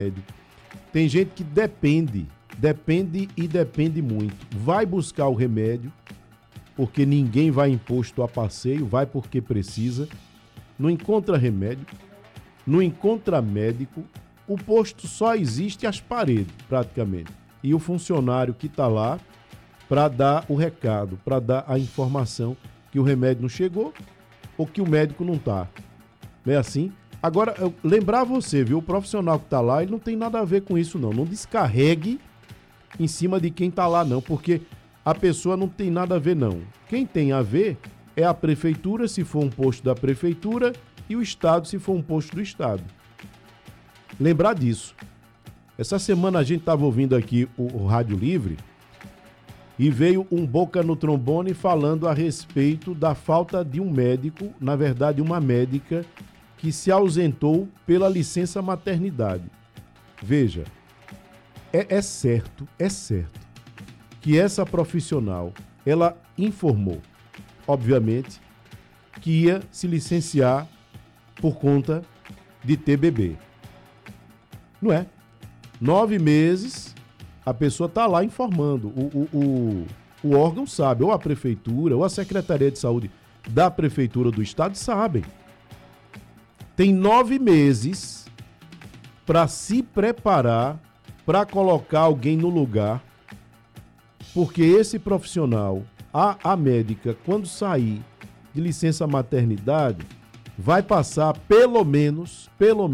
Tem gente que depende muito. Vai buscar o remédio, porque ninguém vai imposto a passeio, vai porque precisa. Não encontra remédio, não encontra médico. O posto só existe às paredes, praticamente. E o funcionário que está lá para dar o recado, para dar a informação que o remédio não chegou ou que o médico não está. Não é assim? Agora, lembrar você, viu? O profissional que está lá, ele não tem nada a ver com isso, não. Não descarregue em cima de quem está lá, não, porque a pessoa não tem nada a ver, não. Quem tem a ver é a prefeitura, se for um posto da prefeitura, e o Estado, se for um posto do Estado. Lembrar disso. Essa semana a gente estava ouvindo aqui o Rádio Livre e veio um boca no trombone falando a respeito da falta de um médico, na verdade uma médica, que se ausentou pela licença maternidade. Veja, é certo que essa profissional, ela informou, obviamente, que ia se licenciar por conta de ter bebê. Não é? 9 meses, a pessoa está lá informando. O órgão sabe, ou a prefeitura, ou a Secretaria de Saúde da Prefeitura do Estado sabem. Tem 9 meses para se preparar, para colocar alguém no lugar, porque esse profissional, a médica, quando sair de licença maternidade, vai passar pelo menos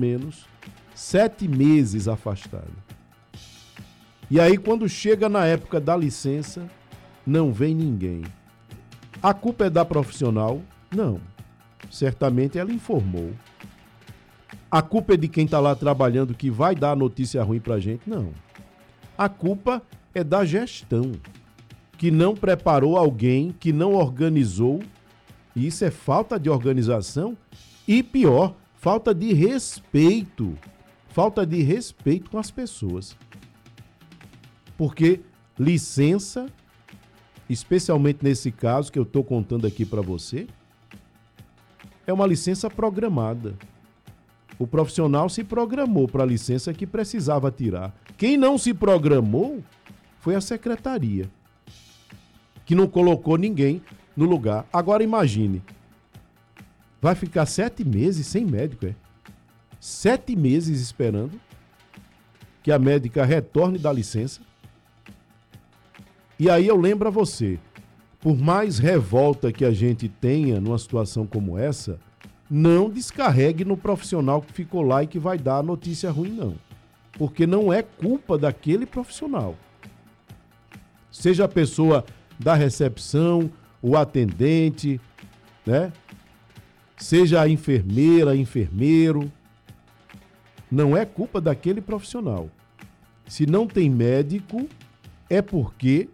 7 meses afastado. E aí, quando chega na época da licença, não vem ninguém. A culpa é da profissional? Não. Certamente ela informou. A culpa é de quem está lá trabalhando que vai dar a notícia ruim pra gente? Não. A culpa é da gestão, que não preparou alguém, que não organizou. E isso é falta de organização e, pior, falta de respeito. Falta de respeito com as pessoas. Porque licença, especialmente nesse caso que eu estou contando aqui para você, é uma licença programada. O profissional se programou para a licença que precisava tirar. Quem não se programou foi a secretaria, que não colocou ninguém no lugar. Agora imagine, vai ficar 7 meses sem médico, 7 meses esperando que a médica retorne da licença. E aí eu lembro a você, por mais revolta que a gente tenha numa situação como essa, não descarregue no profissional que ficou lá e que vai dar a notícia ruim, não. Porque não é culpa daquele profissional. Seja a pessoa da recepção, o atendente, né? Seja a enfermeira, enfermeiro. Não é culpa daquele profissional. Se não tem médico, é porque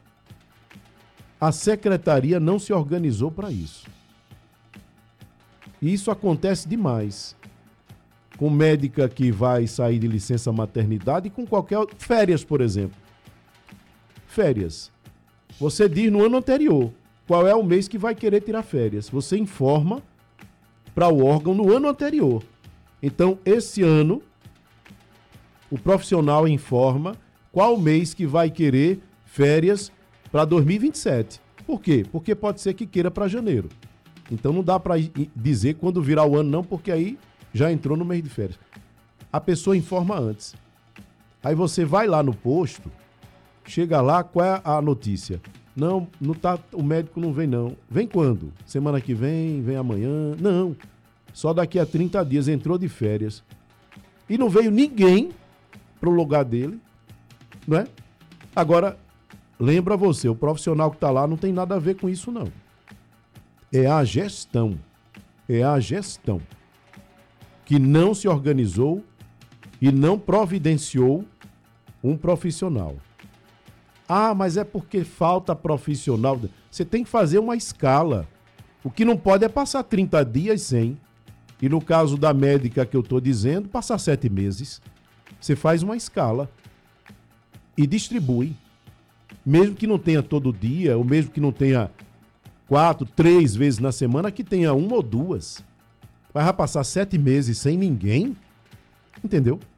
a secretaria não se organizou para isso. E isso acontece demais. Com médica que vai sair de licença maternidade e com qualquer... Férias, por exemplo. Férias. Você diz no ano anterior qual é o mês que vai querer tirar férias. Você informa para o órgão no ano anterior. Então, esse ano, o profissional informa qual mês que vai querer férias para 2027. Por quê? Porque pode ser que queira para janeiro. Então não dá para dizer quando virar o ano não, porque aí já entrou no mês de férias. A pessoa informa antes. Aí você vai lá no posto, chega lá, qual é a notícia? Não tá, o médico não vem não. Vem quando? Semana que vem amanhã? Não. Só daqui a 30 dias entrou de férias. E não veio ninguém para o lugar dele, não é? Agora, lembra você, o profissional que está lá não tem nada a ver com isso não. É a gestão que não se organizou e não providenciou um profissional. Ah, mas é porque falta profissional. Você tem que fazer uma escala. O que não pode é passar 30 dias sem. E no caso da médica que eu estou dizendo, passar 7 meses. Você faz uma escala e distribui. Mesmo que não tenha todo dia, ou mesmo que não tenha 4, 3 vezes na semana, que tenha 1 ou 2. Vai passar 7 meses sem ninguém? Entendeu?